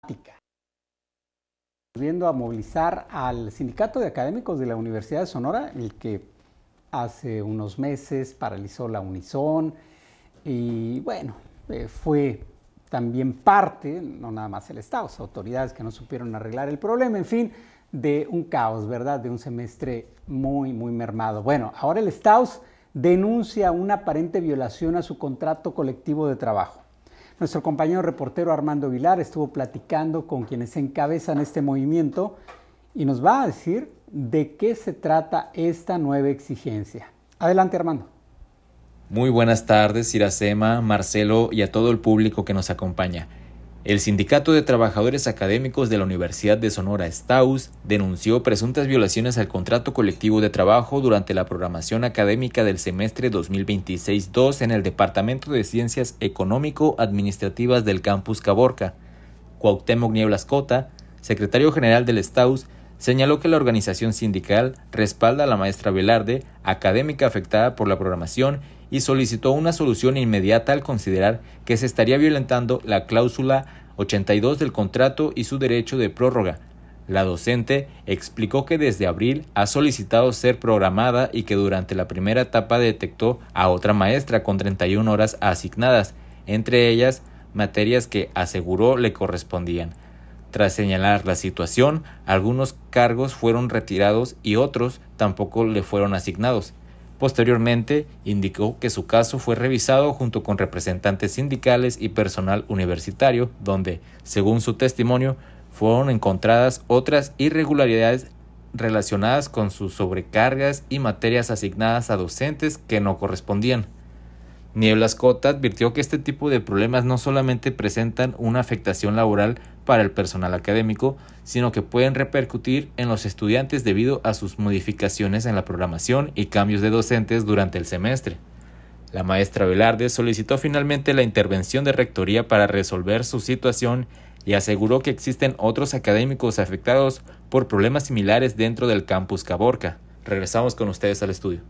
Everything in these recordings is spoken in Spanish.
Viendo a movilizar al Sindicato de Académicos de la Universidad de Sonora, el que hace unos meses paralizó la Unison y bueno, fue también parte, no nada más el Estado, autoridades que no supieron arreglar el problema, en fin, de un caos, ¿verdad? De un semestre muy mermado. Bueno, ahora el Staus denuncia una aparente violación a su contrato colectivo de trabajo. Nuestro compañero reportero Armando Vilar estuvo platicando con quienes encabezan este movimiento y nos va a decir de qué se trata esta nueva exigencia. Adelante, Armando. Muy buenas tardes, Iracema, Marcelo y a todo el público que nos acompaña. El Sindicato de Trabajadores Académicos de la Universidad de Sonora, STAUS, denunció presuntas violaciones al contrato colectivo de trabajo durante la programación académica del semestre 2026-2 en el Departamento de Ciencias Económico-Administrativas del Campus Caborca. Cuauhtémoc Nieblas Cota, secretario general del STAUS, señaló que la organización sindical respalda a la maestra Velarde, académica afectada por la programación, y solicitó una solución inmediata al considerar que se estaría violentando la cláusula 82 del contrato y su derecho de prórroga. La docente explicó que desde abril ha solicitado ser programada y que durante la primera etapa detectó a otra maestra con 31 horas asignadas, entre ellas materias que aseguró le correspondían. Tras señalar la situación, algunos cargos fueron retirados y otros tampoco le fueron asignados. Posteriormente, indicó que su caso fue revisado junto con representantes sindicales y personal universitario, donde, según su testimonio, fueron encontradas otras irregularidades relacionadas con sus sobrecargas y materias asignadas a docentes que no correspondían. Nieblas Cota advirtió que este tipo de problemas no solamente presentan una afectación laboral para el personal académico, sino que pueden repercutir en los estudiantes debido a sus modificaciones en la programación y cambios de docentes durante el semestre. La maestra Velarde solicitó finalmente la intervención de Rectoría para resolver su situación y aseguró que existen otros académicos afectados por problemas similares dentro del campus Caborca. Regresamos con ustedes al estudio.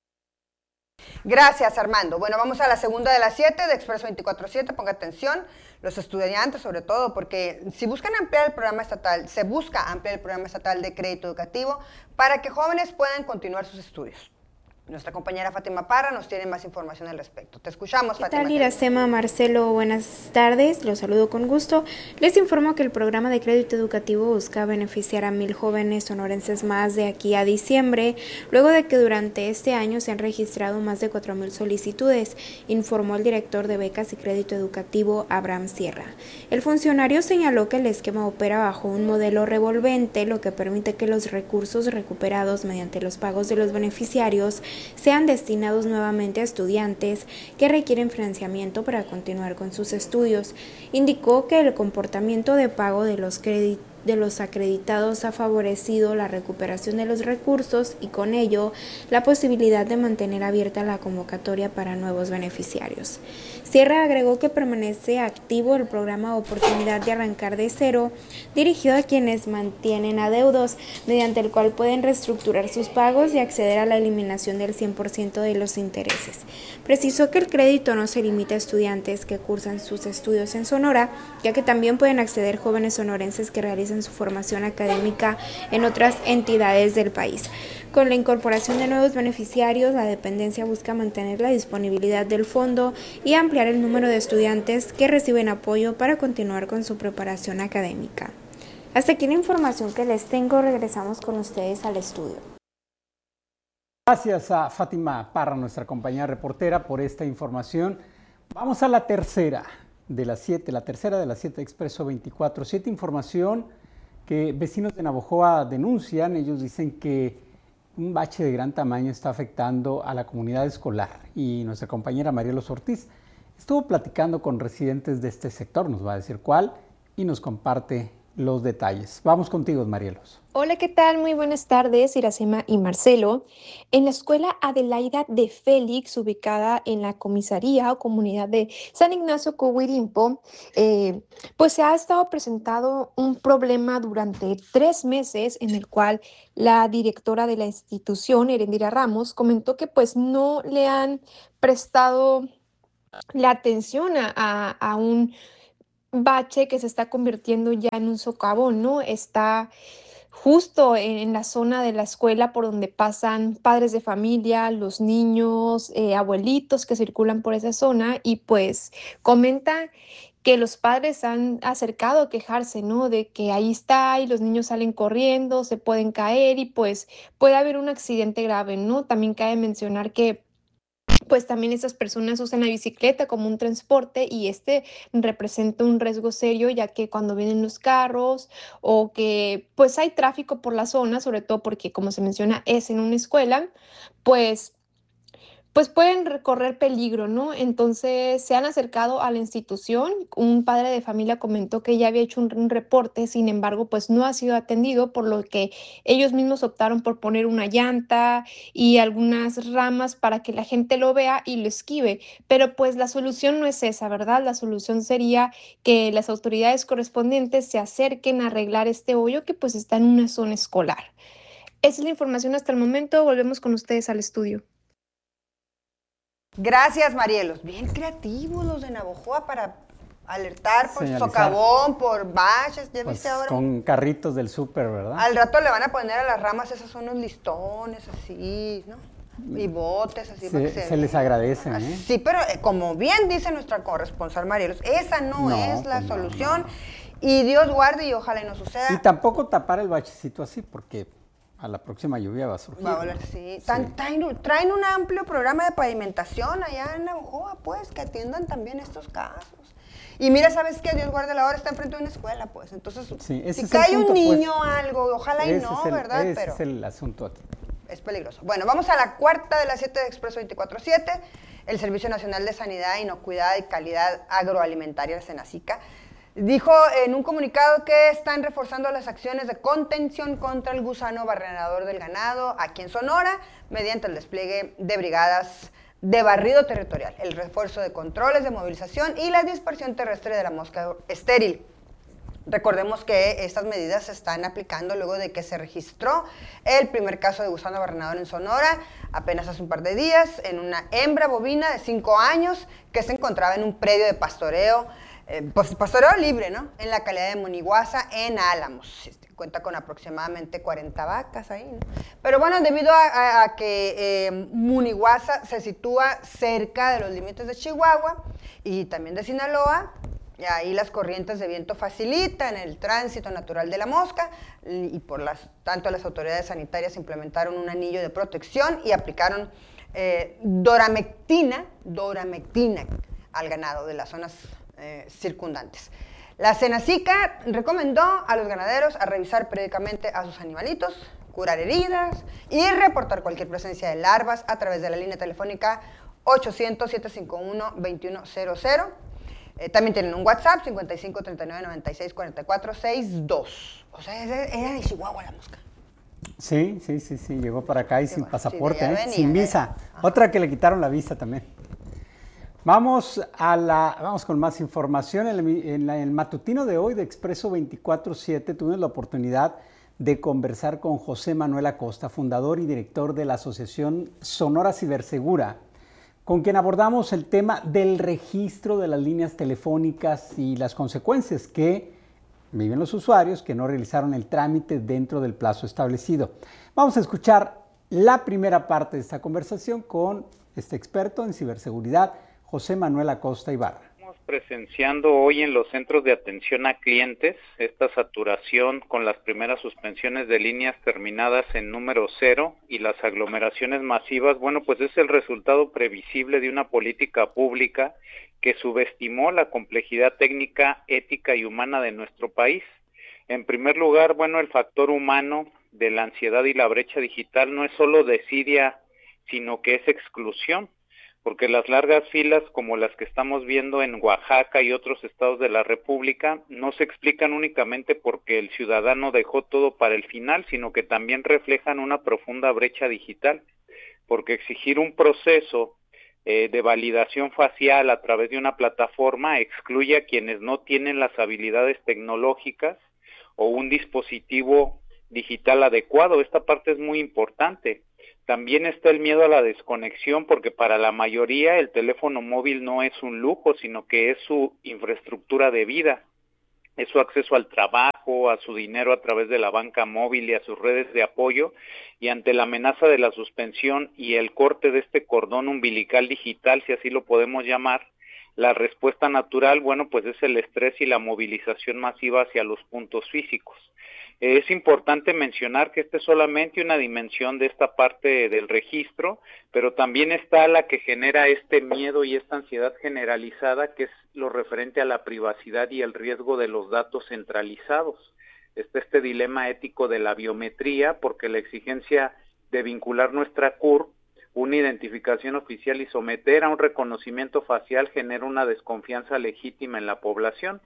Gracias, Armando. Bueno, vamos a la segunda de las 7 de Expreso 24/7. Ponga atención, los estudiantes sobre todo, porque si buscan ampliar el programa estatal, se busca ampliar el programa estatal de crédito educativo para que jóvenes puedan continuar sus estudios. Nuestra compañera Fátima Parra nos tiene más información al respecto. Te escuchamos, Fátima. ¿Qué tal, Iracema, Marcelo? Buenas tardes, los saludo con gusto. Les informo que el programa de crédito educativo busca beneficiar a 1,000 jóvenes sonorenses más de aquí a diciembre, luego de que durante este año se han registrado más de 4,000 solicitudes, informó el director de becas y crédito educativo, Abraham Sierra. El funcionario señaló que el esquema opera bajo un modelo revolvente, lo que permite que los recursos recuperados mediante los pagos de los beneficiarios sean destinados nuevamente a estudiantes que requieren financiamiento para continuar con sus estudios. Indicó que el comportamiento de pago de los acreditados ha favorecido la recuperación de los recursos y con ello la posibilidad de mantener abierta la convocatoria para nuevos beneficiarios. Sierra agregó que permanece activo el programa Oportunidad de Arrancar de Cero, dirigido a quienes mantienen adeudos, mediante el cual pueden reestructurar sus pagos y acceder a la eliminación del 100% de los intereses. Precisó que el crédito no se limita a estudiantes que cursan sus estudios en Sonora, ya que también pueden acceder jóvenes sonorenses que realizan su formación académica en otras entidades del país. Con la incorporación de nuevos beneficiarios, la dependencia busca mantener la disponibilidad del fondo y ampliar el número de estudiantes que reciben apoyo para continuar con su preparación académica. Hasta aquí la información que les tengo. Regresamos con ustedes al estudio. Gracias a Fátima Parra, nuestra compañera reportera, por esta información. Vamos a la tercera de las 7, Expreso 24/7, información que vecinos de Navojoa denuncian. Ellos dicen que un bache de gran tamaño está afectando a la comunidad escolar y nuestra compañera Marielos Ortiz estuvo platicando con residentes de este sector, nos va a decir cuál y nos comparte los detalles. Vamos contigo, Marielos. Hola, ¿qué tal? Muy buenas tardes, Iracema y Marcelo. En la escuela Adelaida de Félix, ubicada en la comisaría o comunidad de San Ignacio Coahuirimpo, pues se ha estado presentando un problema durante 3 meses en el cual la directora de la institución, Erendira Ramos, comentó que pues no le han prestado la atención a un bache que se está convirtiendo ya en un socavón, ¿no? Está justo en la zona de la escuela por donde pasan padres de familia, los niños, abuelitos que circulan por esa zona y pues comenta que los padres han acercado a quejarse, ¿no? De que ahí está y los niños salen corriendo, se pueden caer y pues puede haber un accidente grave, ¿no? También cabe mencionar que pues también estas personas usan la bicicleta como un transporte y este representa un riesgo serio, ya que cuando vienen los carros o que pues hay tráfico por la zona, sobre todo porque como se menciona es en una escuela, pues pues pueden correr peligro, ¿no? Entonces se han acercado a la institución. Un padre de familia comentó que ya había hecho un reporte, sin embargo, pues no ha sido atendido, por lo que ellos mismos optaron por poner una llanta y algunas ramas para que la gente lo vea y lo esquive. Pero pues la solución no es esa, ¿verdad? La solución sería que las autoridades correspondientes se acerquen a arreglar este hoyo que pues está en una zona escolar. Esa es la información hasta el momento. Volvemos con ustedes al estudio. Gracias, Marielos. Bien creativos los de Navojoa para alertar por Señalizar. Socavón, por baches. ¿Ya Pues viste ahora? con carritos del súper, ¿verdad? Al rato le van a poner a las ramas esos unos listones así, ¿no? Y botes así para que Se les vea. agradece, ¿eh? Sí, pero como bien dice nuestra corresponsal Marielos, esa no es la pues solución. Y Dios guarde y ojalá y no suceda. Y tampoco tapar el bachecito así, porque a la próxima lluvia va a surgir. Va a volar, sí. Traen un amplio programa de pavimentación allá en Navojoa, pues, que atiendan también estos casos. Y mira, ¿sabes qué? Dios guarde la hora, está enfrente de una escuela, pues. Entonces, Sí, ese si es el cae un punto, niño o pues. algo, ojalá y no, ¿verdad? Ese Pero es el asunto aquí. es peligroso. Bueno, vamos a la cuarta de las 7 de Expreso 24/7. El Servicio Nacional de Sanidad, Inocuidad y Calidad Agroalimentaria, el SENASICA, dijo en un comunicado que están reforzando las acciones de contención contra el gusano barrenador del ganado aquí en Sonora mediante el despliegue de brigadas de barrido territorial, el refuerzo de controles de movilización y la dispersión terrestre de la mosca estéril. Recordemos que estas medidas se están aplicando luego de que se registró el primer caso de gusano barrenador en Sonora, apenas hace un par de días, en una hembra bovina de 5 años que se encontraba en un predio de pastoreo, pues pastoreo libre, ¿no? En la calidad de Munihuasa, en Álamos. Cuenta con aproximadamente 40 vacas ahí, ¿no? Pero bueno, debido a que Munihuasa se sitúa cerca de los límites de Chihuahua y también de Sinaloa, y ahí las corrientes de viento facilitan el tránsito natural de la mosca y tanto las autoridades sanitarias implementaron un anillo de protección y aplicaron doramectina al ganado de las zonas circundantes. La SENASICA recomendó a los ganaderos a revisar periódicamente a sus animalitos, curar heridas y reportar cualquier presencia de larvas a través de la línea telefónica 800-751-2100. También tienen un WhatsApp, 55 39 96 44 62. O sea, era de Chihuahua la mosca. Sí, llegó para acá y sin pasaporte, sí, venía, sin visa. Otra que le quitaron la visa también. Vamos con más información. En el matutino de hoy de Expreso 24/7 tuvimos la oportunidad de conversar con José Manuel Acosta, fundador y director de la Asociación Sonora Cibersegura, con quien abordamos el tema del registro de las líneas telefónicas y las consecuencias que viven los usuarios que no realizaron el trámite dentro del plazo establecido. Vamos a escuchar la primera parte de esta conversación con este experto en ciberseguridad, José Manuel Acosta Ibarra. Estamos presenciando hoy en los centros de atención a clientes esta saturación con las primeras suspensiones de líneas terminadas en número 0 y las aglomeraciones masivas. Bueno, pues es el resultado previsible de una política pública que subestimó la complejidad técnica, ética y humana de nuestro país. En primer lugar, bueno, el factor humano de la ansiedad y la brecha digital no es solo desidia, sino que es exclusión, porque las largas filas como las que estamos viendo en Oaxaca y otros estados de la República no se explican únicamente porque el ciudadano dejó todo para el final, sino que también reflejan una profunda brecha digital, porque exigir un proceso de validación facial a través de una plataforma excluye a quienes no tienen las habilidades tecnológicas o un dispositivo digital adecuado. Esta parte es muy importante. También está el miedo a la desconexión, porque para la mayoría el teléfono móvil no es un lujo, sino que es su infraestructura de vida, es su acceso al trabajo, a su dinero a través de la banca móvil y a sus redes de apoyo, y ante la amenaza de la suspensión y el corte de este cordón umbilical digital, si así lo podemos llamar, la respuesta natural, bueno, pues es el estrés y la movilización masiva hacia los puntos físicos. Es importante mencionar que esta es solamente una dimensión de esta parte del registro, pero también está la que genera este miedo y esta ansiedad generalizada, que es lo referente a la privacidad y el riesgo de los datos centralizados. Está este dilema ético de la biometría, porque la exigencia de vincular nuestra CUR, una identificación oficial y someter a un reconocimiento facial genera una desconfianza legítima en la población.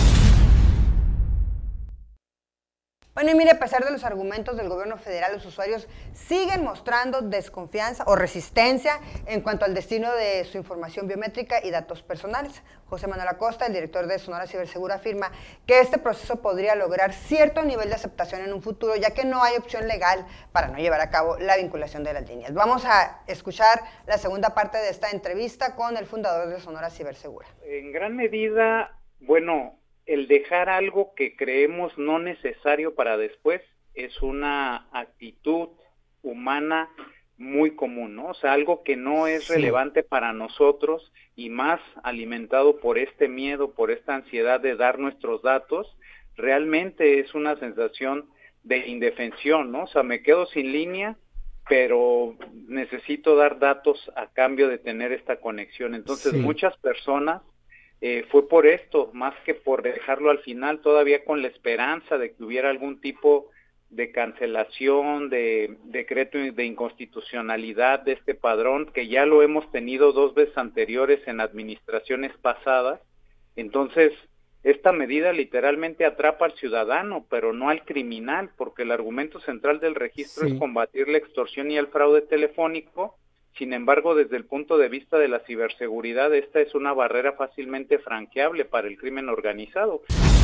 Bueno, y mire, a pesar de los argumentos del gobierno federal, los usuarios siguen mostrando desconfianza o resistencia en cuanto al destino de su información biométrica y datos personales. José Manuel Acosta, el director de Sonora Cibersegura, afirma que este proceso podría lograr cierto nivel de aceptación en un futuro, ya que no hay opción legal para no llevar a cabo la vinculación de las líneas. Vamos a escuchar la segunda parte de esta entrevista con el fundador de Sonora Cibersegura. En gran medida, bueno, el dejar algo que creemos no necesario para después es una actitud humana muy común, ¿no? O sea, algo que no es relevante para nosotros y más alimentado por este miedo, por esta ansiedad de dar nuestros datos, realmente es una sensación de indefensión, ¿no? O sea, me quedo sin línea, pero necesito dar datos a cambio de tener esta conexión. Entonces, muchas personas fue por esto, más que por dejarlo al final, todavía con la esperanza de que hubiera algún tipo de cancelación, de decreto de inconstitucionalidad de este padrón, que ya lo hemos tenido 2 veces anteriores en administraciones pasadas. Entonces, esta medida literalmente atrapa al ciudadano, pero no al criminal, porque el argumento central del registro es combatir la extorsión y el fraude telefónico. Sin embargo, desde el punto de vista de la ciberseguridad, esta es una barrera fácilmente franqueable para el crimen organizado.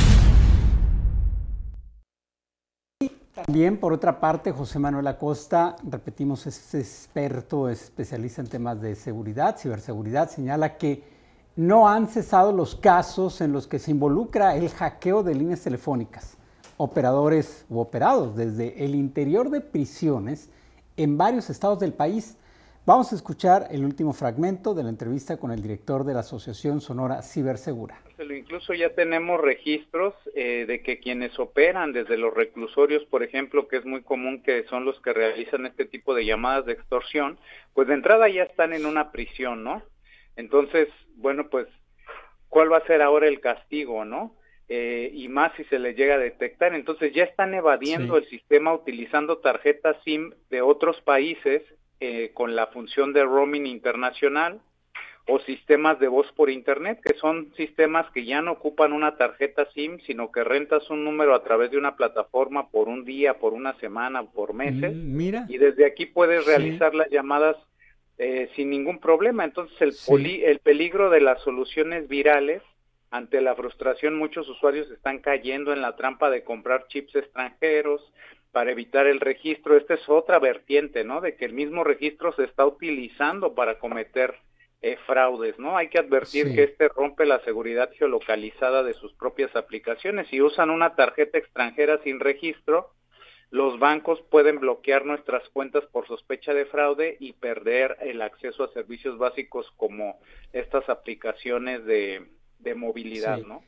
También, por otra parte, José Manuel Acosta, repetimos, es experto, es especialista en temas de seguridad, ciberseguridad, señala que no han cesado los casos en los que se involucra el hackeo de líneas telefónicas, operadores u operados desde el interior de prisiones en varios estados del país. Vamos a escuchar el último fragmento de la entrevista con el director de la Asociación Sonora Cibersegura. Incluso ya tenemos registros de que quienes operan desde los reclusorios, por ejemplo, que es muy común que son los que realizan este tipo de llamadas de extorsión, pues de entrada ya están en una prisión, ¿no? Entonces, bueno, pues, ¿cuál va a ser ahora el castigo, no? Y más si se les llega a detectar. Entonces ya están evadiendo el sistema utilizando tarjetas SIM de otros países, con la función de roaming internacional, o sistemas de voz por internet, que son sistemas que ya no ocupan una tarjeta SIM, sino que rentas un número a través de una plataforma por un día, por una semana, por meses, y desde aquí puedes realizar las llamadas sin ningún problema. Entonces el peligro de las soluciones virales, ante la frustración, muchos usuarios están cayendo en la trampa de comprar chips extranjeros para evitar el registro. Esta es otra vertiente, ¿no? De que el mismo registro se está utilizando para cometer fraudes, ¿no? Hay que advertir que rompe la seguridad geolocalizada de sus propias aplicaciones. Si usan una tarjeta extranjera sin registro, los bancos pueden bloquear nuestras cuentas por sospecha de fraude y perder el acceso a servicios básicos como estas aplicaciones de movilidad, ¿no?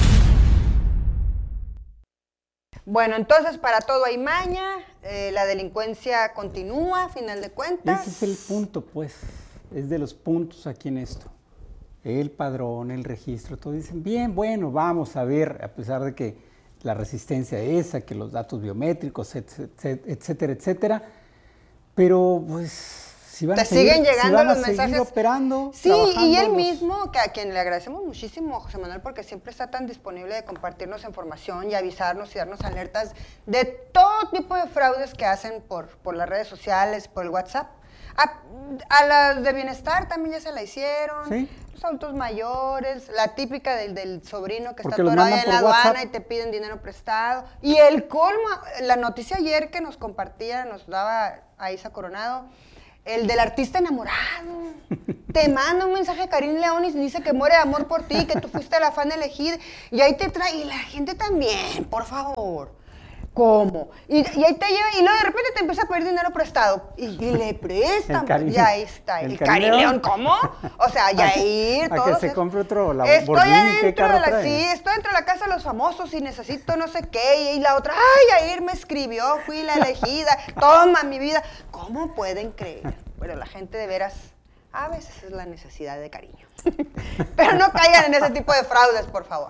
Bueno, entonces para todo hay maña, la delincuencia continúa, a final de cuentas. Ese es el punto, pues, es de los puntos aquí en esto. El padrón, el registro, todos dicen, bien, bueno, vamos a ver, a pesar de que la resistencia esa, que los datos biométricos, etcétera, etcétera, pero pues si van a seguir, siguen llegando si van los a seguir mensajes operando, sí, y él mismo, que a quien le agradecemos muchísimo, José Manuel, porque siempre está tan disponible de compartirnos información y avisarnos y darnos alertas de todo tipo de fraudes que hacen por las redes sociales, por el WhatsApp. A las de bienestar también ya se la hicieron. Los adultos mayores, la típica del sobrino que Porque está los atorado mandan en la por aduana WhatsApp. y te piden dinero prestado. Y el colmo, la noticia ayer que nos compartía, nos daba a Isa Coronado, el del artista enamorado. Te manda un mensaje a Karim León y dice que muere de amor por ti, que tú fuiste la fan elegida. Y ahí te trae, y la gente también, por favor. ¿Cómo? Y ahí te lleva, y luego de repente te empieza a pedir dinero prestado. Y le prestan. Y ahí está. ¿El Karim León cómo? O sea, Yair, a todos. Que se compre otro Estoy Lamborghini, ¿qué adentro carro de la, trae? sí, estoy dentro de la casa de los famosos y necesito no sé qué. Y la otra, ay, Yair me escribió, fui la elegida. Toma mi vida. ¿Cómo pueden creer? Pero la gente de veras, a veces es la necesidad de cariño. Pero no caigan en ese tipo de fraudes, por favor.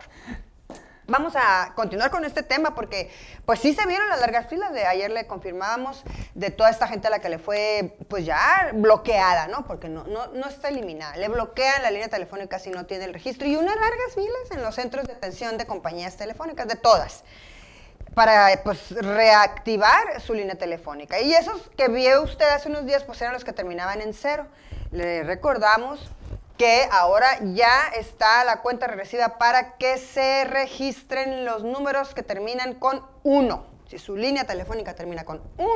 Vamos a continuar con este tema porque pues sí se vieron las largas filas. De ayer le confirmábamos de toda esta gente a la que le fue pues ya bloqueada, ¿no? Porque no está eliminada. Le bloquean la línea telefónica si no tiene el registro y unas largas filas en los centros de atención de compañías telefónicas, de todas, para pues reactivar su línea telefónica. Y esos que vio usted hace unos días pues eran los que terminaban en 0. Le recordamos que ahora ya está la cuenta regresiva para que se registren los números que terminan con 1. Si su línea telefónica termina con 1,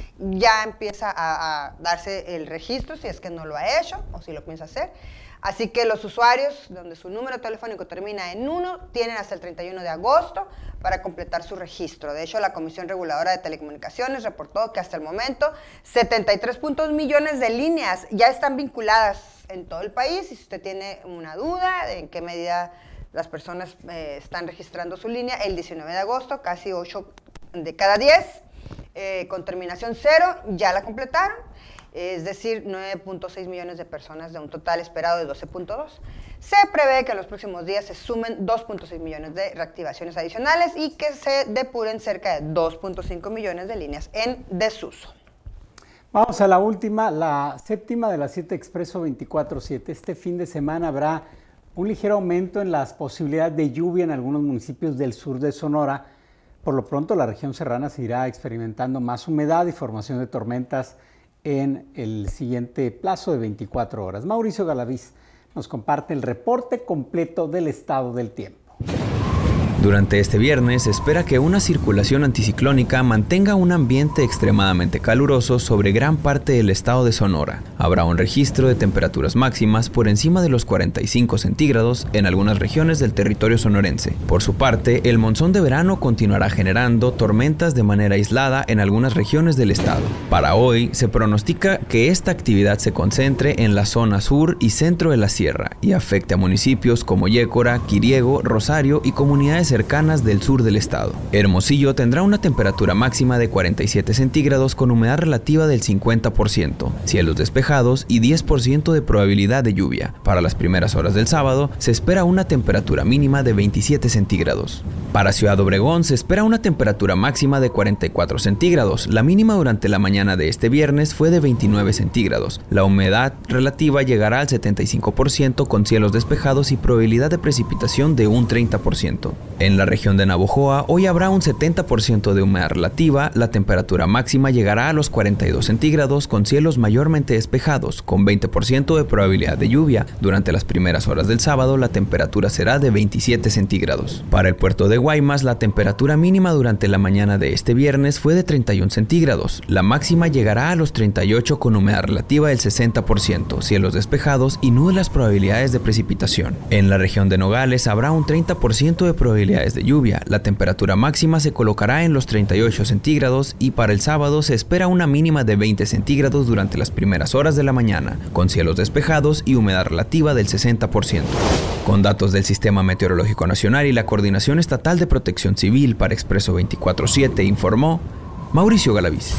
ya empieza a darse el registro, si es que no lo ha hecho o si lo piensa hacer. Así que los usuarios donde su número telefónico termina en 1 tienen hasta el 31 de agosto para completar su registro. De hecho, la Comisión Reguladora de Telecomunicaciones reportó que hasta el momento 73 millones de líneas ya están vinculadas en todo el país. Y si usted tiene una duda de en qué medida las personas están registrando su línea, el 19 de agosto casi 8 de cada 10 con terminación 0 ya la completaron. Es decir, 9.6 millones de personas de un total esperado de 12.2. Se prevé que en los próximos días se sumen 2.6 millones de reactivaciones adicionales y que se depuren cerca de 2.5 millones de líneas en desuso. Vamos a la última, la séptima de la 7 Expreso 24/7. Este fin de semana habrá un ligero aumento en las posibilidades de lluvia en algunos municipios del sur de Sonora. Por lo pronto, la región serrana seguirá experimentando más humedad y formación de tormentas en el siguiente plazo de 24 horas. Mauricio Galaviz nos comparte el reporte completo del estado del tiempo. Durante este viernes se espera que una circulación anticiclónica mantenga un ambiente extremadamente caluroso sobre gran parte del estado de Sonora. Habrá un registro de temperaturas máximas por encima de los 45 centígrados en algunas regiones del territorio sonorense. Por su parte, el monzón de verano continuará generando tormentas de manera aislada en algunas regiones del estado. Para hoy, se pronostica que esta actividad se concentre en la zona sur y centro de la sierra y afecte a municipios como Yécora, Quiriego, Rosario y comunidades cercanas del sur del estado. Hermosillo tendrá una temperatura máxima de 47 centígrados con humedad relativa del 50%, cielos despejados y 10% de probabilidad de lluvia. Para las primeras horas del sábado se espera una temperatura mínima de 27 centígrados. Para Ciudad Obregón se espera una temperatura máxima de 44 centígrados. La mínima durante la mañana de este viernes fue de 29 centígrados. La humedad relativa llegará al 75% con cielos despejados y probabilidad de precipitación de un 30%. En la región de Navojoa, hoy habrá un 70% de humedad relativa, la temperatura máxima llegará a los 42 centígrados con cielos mayormente despejados, con 20% de probabilidad de lluvia. Durante las primeras horas del sábado, la temperatura será de 27 centígrados. Para el puerto de Guaymas, la temperatura mínima durante la mañana de este viernes fue de 31 centígrados. La máxima llegará a los 38 con humedad relativa del 60%, cielos despejados y nulas probabilidades de precipitación. En la región de Nogales habrá un 30% de probabilidades de lluvia. La temperatura máxima se colocará en los 38 centígrados y para el sábado se espera una mínima de 20 centígrados durante las primeras horas de la mañana, con cielos despejados y humedad relativa del 60%. Con datos del Sistema Meteorológico Nacional y la Coordinación Estatal de Protección Civil para Expreso 24/7, informó Mauricio Galaviz.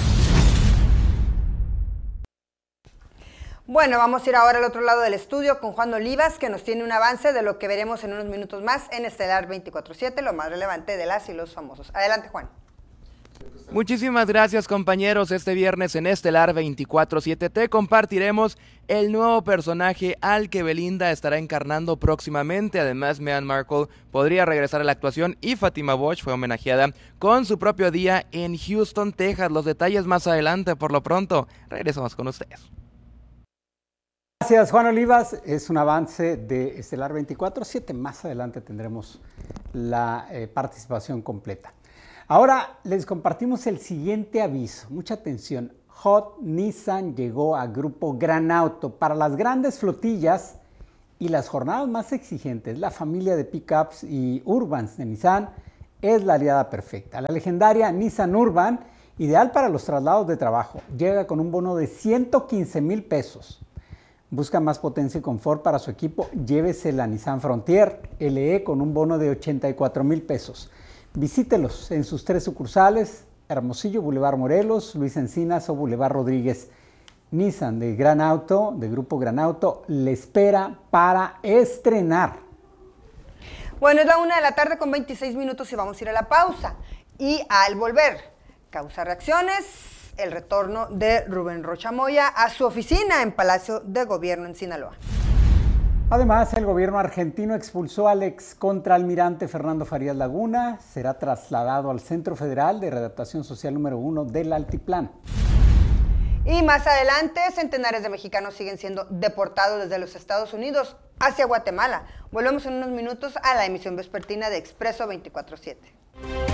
Bueno, vamos a ir ahora al otro lado del estudio con Juan Olivas, que nos tiene un avance de lo que veremos en unos minutos más en Estelar 24/7, lo más relevante de las y los famosos. Adelante, Juan. Muchísimas gracias, compañeros. Este viernes en Estelar 24/7 te compartiremos el nuevo personaje al que Belinda estará encarnando próximamente. Además, Meghan Markle podría regresar a la actuación y Fátima Bosch fue homenajeada con su propio día en Houston, Texas. Los detalles más adelante. Por lo pronto, regresamos con ustedes. Gracias, Juan Olivas. Es un avance de Estelar 24/7. Más adelante tendremos la participación completa. Ahora les compartimos el siguiente aviso. Mucha atención. Hot Nissan llegó a Grupo Gran Auto. Para las grandes flotillas y las jornadas más exigentes, la familia de pickups y urbans de Nissan es la aliada perfecta. La legendaria Nissan Urban, ideal para los traslados de trabajo, llega con un bono de 115,000 pesos. Busca más potencia y confort para su equipo, llévese la Nissan Frontier LE con un bono de 84,000 pesos. Visítelos en sus 3 sucursales, Hermosillo, Boulevard Morelos, Luis Encinas o Boulevard Rodríguez. Nissan de Gran Auto, de Grupo Gran Auto, le espera para estrenar. Bueno, es la 1:26 y vamos a ir a la pausa. Y al volver, causa reacciones, el retorno de Rubén Rocha Moya a su oficina en Palacio de Gobierno en Sinaloa. Además, el gobierno argentino expulsó al ex contraalmirante Fernando Farías Laguna. Será trasladado al Centro Federal de Readaptación Social número 1 del Altiplán. Y más adelante, centenares de mexicanos siguen siendo deportados desde los Estados Unidos hacia Guatemala. Volvemos en unos minutos a la emisión vespertina de Expreso 24/7.